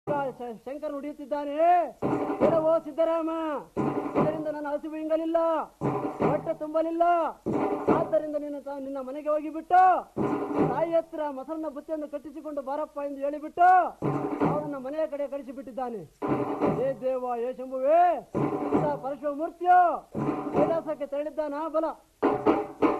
ಶಂಕರ ನುಡಿಯುತ್ತಿದ್ದಾನೆ. ಕೆಲವೋ ಸಿದ್ದರಾಮ, ಇದರಿಂದ ನನ್ನ ಹಸಿವು ಇಂಗಲಿಲ್ಲ, ಹೊಟ್ಟೆ ತುಂಬಲಿಲ್ಲ. ಆದ್ದರಿಂದ ನಿನ್ನ ಮನೆಗೆ ಹೋಗಿಬಿಟ್ಟು ತಾಯಿ ಹತ್ರ ಮೊಸರನ್ನ ಬುತ್ತಿಯನ್ನು ಕಟ್ಟಿಸಿಕೊಂಡು ಬಾರಪ್ಪ ಎಂದು ಹೇಳಿಬಿಟ್ಟು ಅವನನ್ನ ಮನೆಯ ಕಡೆ ಕಳಿಸಿಬಿಟ್ಟಿದ್ದಾನೆ. ಏ ದೇವ, ಏ ಶಂಭುವೇ, ಪರಶುಮೂರ್ತಿಯೋ ಕೈಲಾಸಕ್ಕೆ ತೆರಳಿದ್ದಾನ ಬಲ.